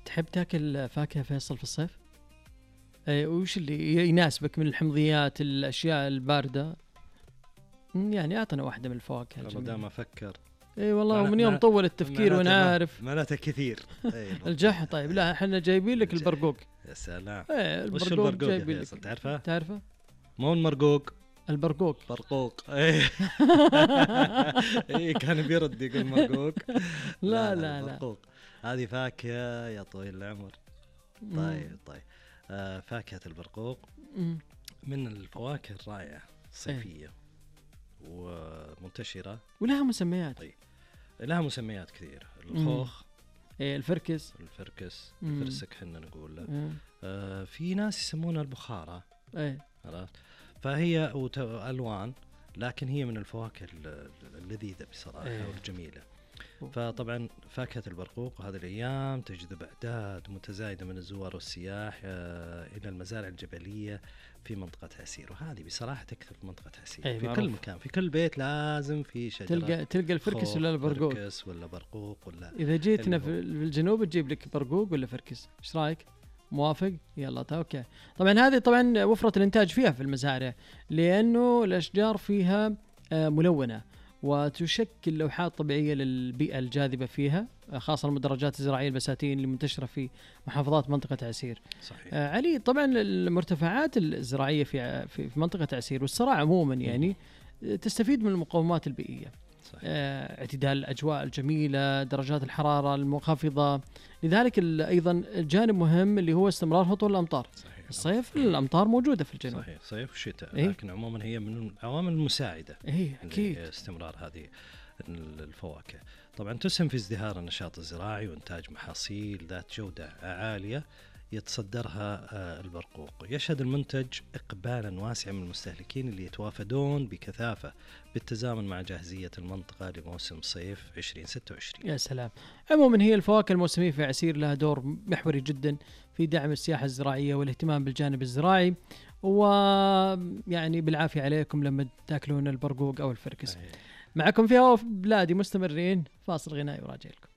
تحب تاكل فاكهة فيصل في الصيف؟ وش اللي يناسبك من الحمضيات الأشياء الباردة؟ يعني أعطنا واحدة من الفواكه أنا الجميلة. دام أفكر اي والله ومن يوم طول التفكير وانا عارف معناته كثير. الجح. طيب لا احنا جايبين لك البرقوق. يا سلام. وش البرقوق جايبين لك؟ تعرفه؟ مو المرقوق، البرقوق. برقوق. اي كان بيرد يقول مرقوق. لا برقوق هذه فاكهة يا طويل العمر. طيب فاكهة البرقوق من الفواكه الرائعة الصيفية ومنتشرة ولها مسميات. طيب لها مسميات كثير. الخوخ، الفركس، الفرسك حنا نقول له. في ناس يسمونها البخارة. عرفت؟ فهي ألوان، لكن هي من الفواكه اللذيذة بصراحة والجميلة. فطبعا فاكهة البرقوق هذه الأيام تجذب أعداد متزايدة من الزوار والسياح إلى المزارع الجبلية في منطقة عسير، وهذه بصراحة تكثر في منطقة عسير. في كل مكان، في كل بيت لازم في شجرة تلقى الفركس ولا البرقوق. فركس ولا برقوق ولا. إذا جيتنا في الجنوب تجيب لك برقوق ولا فركس، إيش رأيك؟ موافق؟ يلا اوكي. طبعا هذه طبعا وفرة الانتاج فيها في المزارع، لانه الاشجار فيها ملونة وتشكل لوحات طبيعية للبيئة الجاذبة فيها، خاصة المدرجات الزراعية البساتين اللي منتشرة في محافظات منطقة عسير. صحيح. علي طبعا المرتفعات الزراعية في منطقة عسير والصراع عموما يعني تستفيد من المقومات البيئية. اعتدال الأجواء الجميلة، درجات الحرارة المنخفضة، لذلك أيضا جانب مهم اللي هو استمرار هطول الأمطار. صحيح. الصيف الأمطار موجودة في الجنوب. صحيح، صيف وشتاء. لكن عموما هي من العوامل المساعدة أكيد استمرار هذه الفواكه. طبعا تسهم في ازدهار النشاط الزراعي وإنتاج محاصيل ذات جودة عالية يتصدرها البرقوق. يشهد المنتج إقبالا واسعا من المستهلكين اللي يتوافدون بكثافة بالتزامن مع جاهزية المنطقة لموسم صيف 2026. يا سلام. عموما هي الفواكه الموسمية في عسير لها دور محوري جدا في دعم السياحة الزراعية والاهتمام بالجانب الزراعي، ويعني بالعافية عليكم لما تاكلون البرقوق أو الفركس. معكم في هوا بلادي مستمرين، فاصل غنائي وراجع لكم.